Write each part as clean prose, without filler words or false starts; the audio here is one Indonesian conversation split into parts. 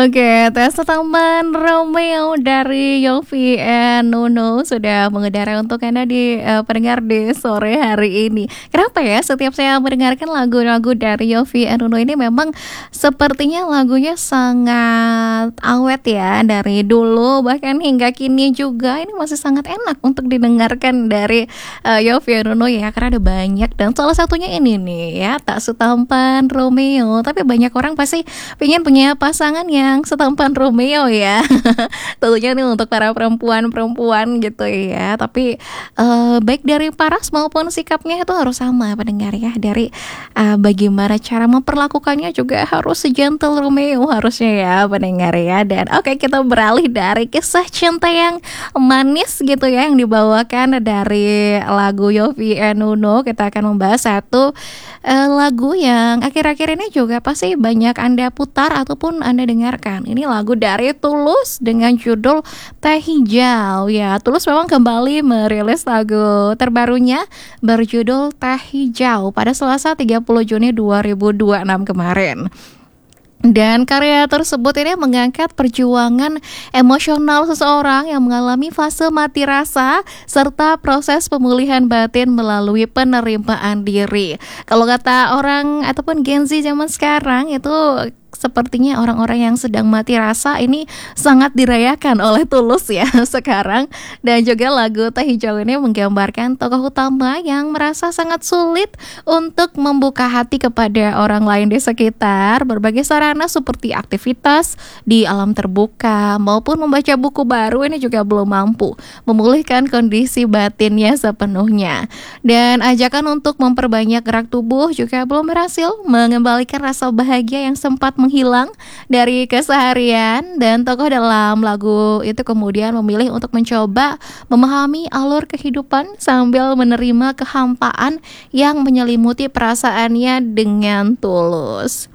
Oke, tes Taman Romeo dari Yofi and Nuno sudah mengudara untuk Anda di pendengar di sore hari ini. Kenapa ya setiap saya mendengarkan lagu-lagu dari Yofi and Nuno ini memang sepertinya lagunya sangat awet ya, dari dulu bahkan hingga kini juga ini masih sangat enak untuk didengarkan dari Yofi and Nuno ya, karena ada banyak dan salah satunya ini nih ya, tak setampan Romeo. Tapi banyak orang pasti pengen punya pasangan yang setampan Romeo ya. Tentunya nih untuk para perempuan-perempuan gitu ya. Tapi baik dari paras maupun sikapnya itu harus sama pendengar ya. Dari bagaimana cara memperlakukannya juga harus segentle Romeo harusnya ya pendengar ya. Dan oke, kita beralih dari kisah cinta yang manis gitu ya, yang dibawakan dari lagu Yofi and Nuno. Kita akan membahas satu lagu yang akhir-akhir ini juga pasti banyak Anda putar ataupun Anda dengarkan. Ini lagu dari Tulus dengan judul Teh Hijau ya. Tulus memang kembali merilis lagu terbarunya berjudul Teh Hijau pada Selasa 30 Juni 2026 kemarin. Dan karya tersebut ini mengangkat perjuangan emosional seseorang yang mengalami fase mati rasa serta proses pemulihan batin melalui penerimaan diri. Kalau kata orang ataupun Gen Z zaman sekarang itu sepertinya orang-orang yang sedang mati rasa ini sangat dirayakan oleh Tulus ya sekarang. Dan juga lagu Teh Hijau ini menggambarkan tokoh utama yang merasa sangat sulit untuk membuka hati kepada orang lain di sekitar. Berbagai sarana seperti aktivitas di alam terbuka maupun membaca buku baru ini juga belum mampu memulihkan kondisi batinnya sepenuhnya. Dan ajakan untuk memperbanyak gerak tubuh juga belum berhasil mengembalikan rasa bahagia yang sempat menghilang dari keseharian. Dan tokoh dalam lagu itu kemudian memilih untuk mencoba memahami alur kehidupan sambil menerima kehampaan yang menyelimuti perasaannya dengan tulus.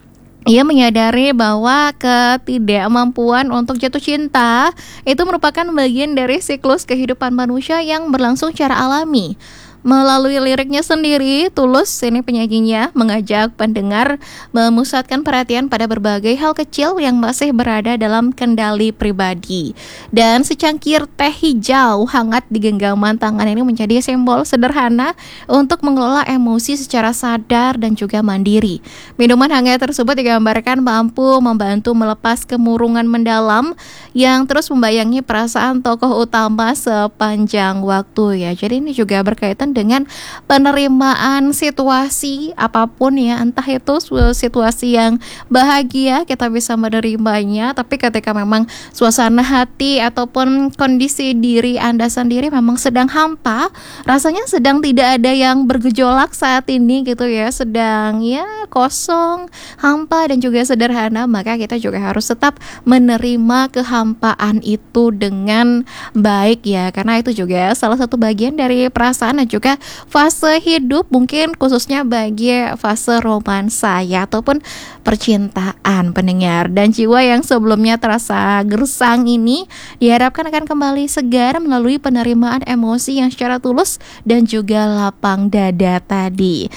Ia menyadari bahwa ketidakmampuan untuk jatuh cinta itu merupakan bagian dari siklus kehidupan manusia yang berlangsung secara alami. Melalui liriknya sendiri, Tulus, ini penyanyinya, mengajak pendengar memusatkan perhatian pada berbagai hal kecil yang masih berada dalam kendali pribadi. Dan secangkir teh hijau hangat di genggaman tangan ini menjadi simbol sederhana untuk mengelola emosi secara sadar dan juga mandiri. Minuman hangat tersebut digambarkan mampu membantu melepas kemurungan mendalam yang terus membayangi perasaan tokoh utama sepanjang waktu ya. Jadi ini juga berkaitan dengan penerimaan situasi apapun ya, entah itu situasi yang bahagia kita bisa menerimanya, tapi ketika memang suasana hati ataupun kondisi diri Anda sendiri memang sedang hampa, rasanya sedang tidak ada yang bergejolak saat ini gitu ya, sedang ya kosong, hampa dan juga sederhana, maka kita juga harus tetap menerima kehampaan itu dengan baik ya, karena itu juga salah satu bagian dari perasaan dan juga fase hidup, mungkin khususnya bagi fase romansa ya ataupun percintaan pendengar. Dan jiwa yang sebelumnya terasa gersang ini diharapkan akan kembali segar melalui penerimaan emosi yang secara tulus dan juga lapang dada tadi.